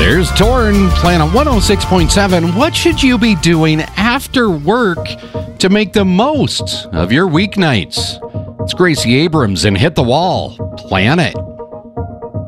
There's Torn playing on 106.7. What should you be doing after work to make the most of your weeknights? It's Gracie Abrams and Hit the Wall. Plan it.